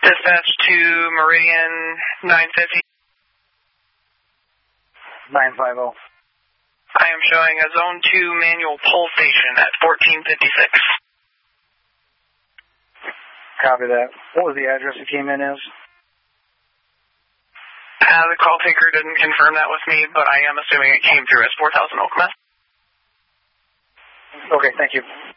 Dispatch to Meridian 950. 950. I am showing a Zone 2 manual pull station at 1456. Copy that. What was the address it came in as? The call taker didn't confirm that with me, but I am assuming it came through as 4000 Okemos. Okay, thank you.